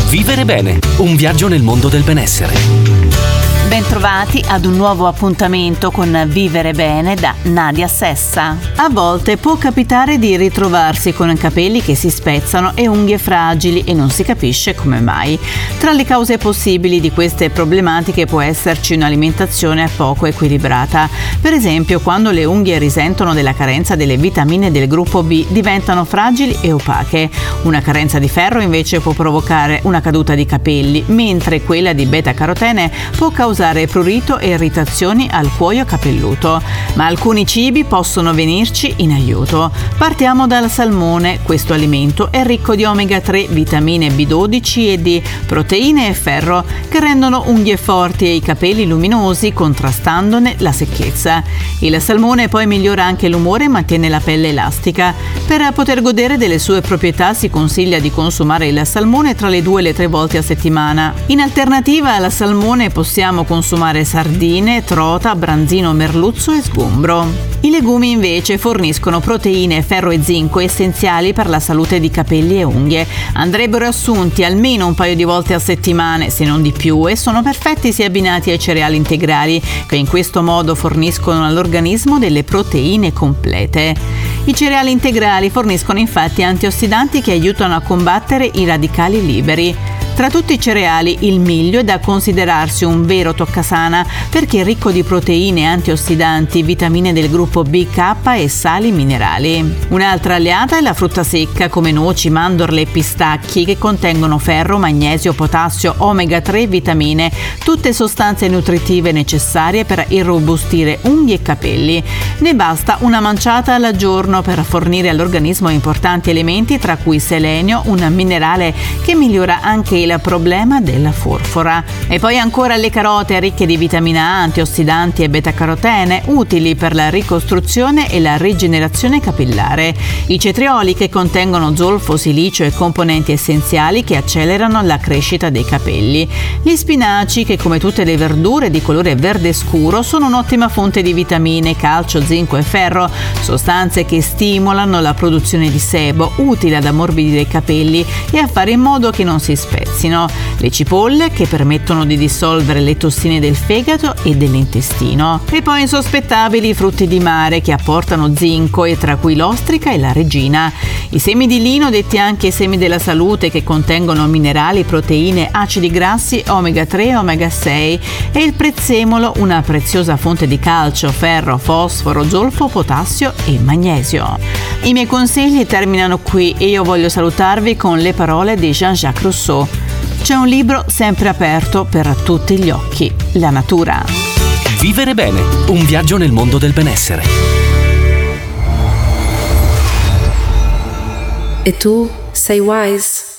Vivere bene, un viaggio nel mondo del benessere. Bentrovati ad un nuovo appuntamento con Vivere Bene da Nadia Sessa. A volte può capitare di ritrovarsi con capelli che si spezzano e unghie fragili e non si capisce come mai. Tra le cause possibili di queste problematiche può esserci un'alimentazione poco equilibrata. Per esempio, quando le unghie risentono della carenza delle vitamine del gruppo B, diventano fragili e opache. Una carenza di ferro invece può provocare una caduta di capelli, mentre quella di beta-carotene può causare prurito e irritazioni al cuoio capelluto, ma alcuni cibi possono venirci in aiuto. Partiamo dal salmone. Questo alimento è ricco di omega 3, vitamine B12 e di proteine e ferro che rendono unghie forti e i capelli luminosi, contrastandone la secchezza. Il salmone poi migliora anche l'umore e mantiene la pelle elastica. Per poter godere delle sue proprietà si consiglia di consumare il salmone tra le 2 e le 3 volte a settimana. In alternativa al salmone possiamo consumare sardine, trota, branzino, merluzzo e sgombro. I legumi invece forniscono proteine, ferro e zinco essenziali per la salute di capelli e unghie. Andrebbero assunti almeno un paio di volte a settimana, se non di più, e sono perfetti se abbinati ai cereali integrali, che in questo modo forniscono all'organismo delle proteine complete. I cereali integrali forniscono infatti antiossidanti che aiutano a combattere i radicali liberi. Tra tutti i cereali, il miglio è da considerarsi un vero toccasana perché è ricco di proteine, antiossidanti, vitamine del gruppo BK e sali minerali. Un'altra alleata è la frutta secca come noci, mandorle e pistacchi che contengono ferro, magnesio, potassio, omega 3 e vitamine, tutte sostanze nutritive necessarie per irrobustire unghie e capelli. Ne basta una manciata al giorno per fornire all'organismo importanti elementi tra cui selenio, un minerale che migliora anche il problema della forfora. E poi ancora le carote ricche di vitamina A, antiossidanti e beta-carotene, utili per la ricostruzione e la rigenerazione capillare. I cetrioli che contengono zolfo, silicio e componenti essenziali che accelerano la crescita dei capelli. Gli spinaci che, come tutte le verdure di colore verde scuro, sono un'ottima fonte di vitamine, calcio, zinco e ferro, sostanze che stimolano la produzione di sebo, utile ad ammorbidire i capelli e a fare in modo che non si spezzino. Le cipolle che permettono di dissolvere le tossine del fegato e dell'intestino. E poi insospettabili i frutti di mare che apportano zinco, e tra cui l'ostrica e la regina. I semi di lino, detti anche semi della salute, che contengono minerali, proteine, acidi grassi, omega 3 e omega 6, e il prezzemolo, una preziosa fonte di calcio, ferro, fosforo, zolfo, potassio e magnesio. I miei consigli terminano qui e io voglio salutarvi con le parole di Jean-Jacques Rousseau. C'è un libro sempre aperto per tutti gli occhi, la natura. Vivere bene, un viaggio nel mondo del benessere. E tu sei wise?